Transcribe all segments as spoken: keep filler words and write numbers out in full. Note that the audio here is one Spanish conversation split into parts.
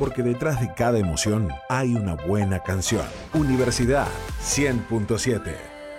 porque detrás de cada emoción hay una buena canción. Universidad cien punto siete.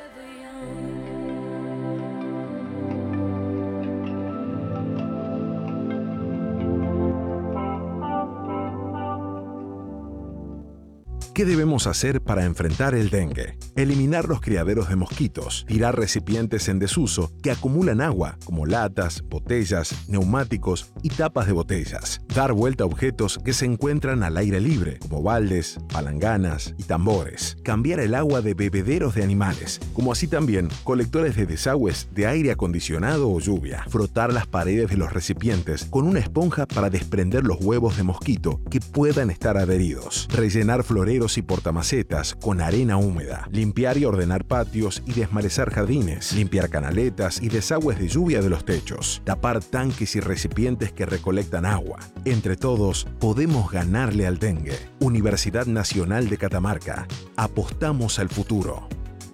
¿Qué debemos hacer para enfrentar el dengue? Eliminar los criaderos de mosquitos, tirar recipientes en desuso que acumulan agua, como latas, botellas, neumáticos y tapas de botellas. Dar vuelta a objetos que se encuentran al aire libre, como baldes, palanganas y tambores. Cambiar el agua de bebederos de animales, como así también colectores de desagües de aire acondicionado o lluvia. Frotar las paredes de los recipientes con una esponja para desprender los huevos de mosquito que puedan estar adheridos. Rellenar floreros y portamacetas con arena húmeda. Limpiar y ordenar patios y desmalezar jardines. Limpiar canaletas y desagües de lluvia de los techos. Tapar tanques y recipientes que recolectan agua. Entre todos, podemos ganarle al dengue. Universidad Nacional de Catamarca. Apostamos al futuro.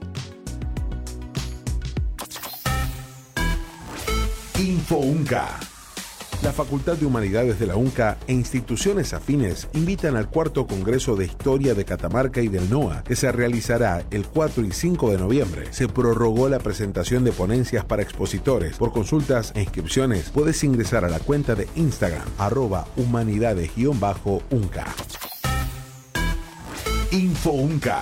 InfoUnca. La Facultad de Humanidades de la UNCA e instituciones afines invitan al cuarto Congreso de Historia de Catamarca y del NOA, que se realizará el cuatro y cinco de noviembre. Se prorrogó la presentación de ponencias para expositores. Por consultas e inscripciones, puedes ingresar a la cuenta de Instagram, arroba humanidades-unca. InfoUnca.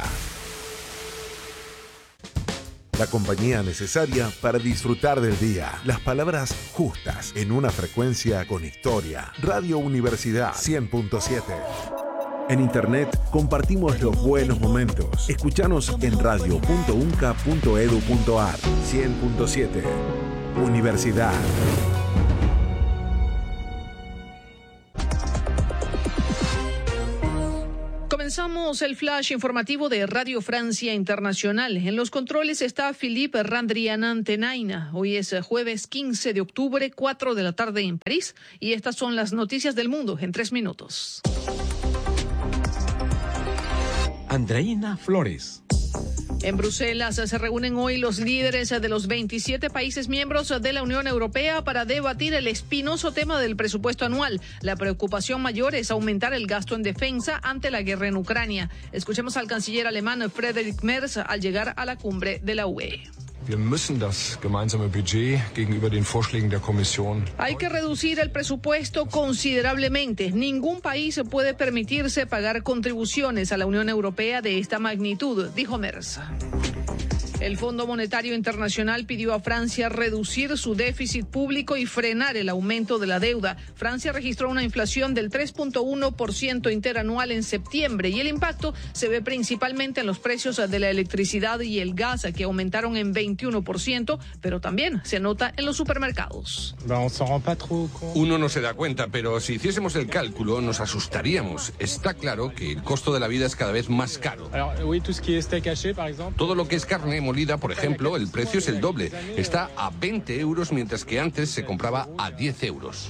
La compañía necesaria para disfrutar del día. Las palabras justas en una frecuencia con historia. Radio Universidad cien punto siete. En internet compartimos los buenos momentos. Escuchanos en radio punto unca punto edu punto ar. cien punto siete. Universidad. Comenzamos el flash informativo de Radio Francia Internacional. En los controles está Philippe Randrianan Tenaina. Hoy es jueves quince de octubre, cuatro de la tarde en París. Y estas son las noticias del mundo en tres minutos. Andreina Flores. En Bruselas se reúnen hoy los líderes de los veintisiete países miembros de la Unión Europea para debatir el espinoso tema del presupuesto anual. La preocupación mayor es aumentar el gasto en defensa ante la guerra en Ucrania. Escuchemos al canciller alemán Friedrich Merz al llegar a la cumbre de la U E. Hay que reducir el presupuesto considerablemente. Ningún país puede permitirse pagar contribuciones a la Unión Europea de esta magnitud, dijo Merz. El Fondo Monetario Internacional pidió a Francia reducir su déficit público y frenar el aumento de la deuda. Francia registró una inflación del tres punto uno por ciento interanual en septiembre y el impacto se ve principalmente en los precios de la electricidad y el gas, que aumentaron en veintiuno por ciento, pero también se nota en los supermercados. Uno no se da cuenta, pero si hiciésemos el cálculo nos asustaríamos. Está claro que el costo de la vida es cada vez más caro. Todo lo que es carne molida, por ejemplo, el precio es el doble. Está a veinte euros, mientras que antes se compraba a diez euros.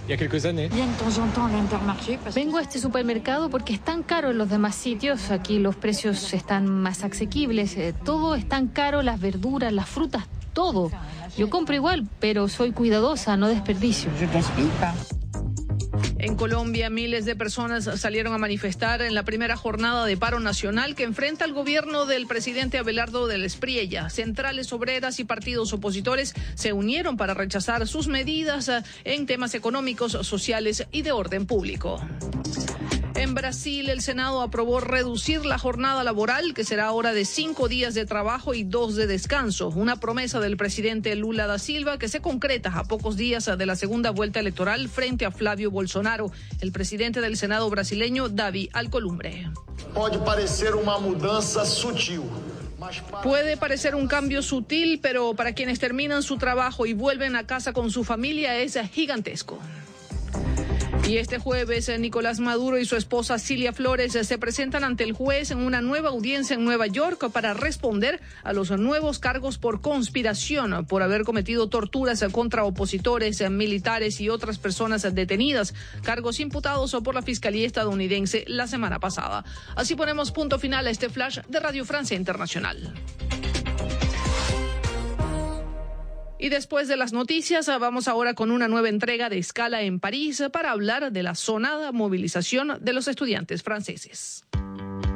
Vengo a este supermercado porque es tan caro en los demás sitios. Aquí los precios están más asequibles. Todo es tan caro, las verduras, las frutas, todo. Yo compro igual, pero soy cuidadosa, no desperdicio. En Colombia, miles de personas salieron a manifestar en la primera jornada de paro nacional que enfrenta al gobierno del presidente Abelardo del Espriella. Centrales obreras y partidos opositores se unieron para rechazar sus medidas en temas económicos, sociales y de orden público. En Brasil, el Senado aprobó reducir la jornada laboral, que será ahora de cinco días de trabajo y dos de descanso. Una promesa del presidente Lula da Silva que se concreta a pocos días de la segunda vuelta electoral frente a Flavio Bolsonaro. El presidente del Senado brasileño, Davi Alcolumbre. Puede parecer una mudanza sutil. Puede parecer un cambio sutil, pero para quienes terminan su trabajo y vuelven a casa con su familia es gigantesco. Y este jueves, Nicolás Maduro y su esposa Cilia Flores se presentan ante el juez en una nueva audiencia en Nueva York para responder a los nuevos cargos por conspiración por haber cometido torturas contra opositores, militares y otras personas detenidas, cargos imputados por la Fiscalía estadounidense la semana pasada. Así ponemos punto final a este flash de Radio Francia Internacional. Y después de las noticias, vamos ahora con una nueva entrega de Escala en París para hablar de la sonada movilización de los estudiantes franceses.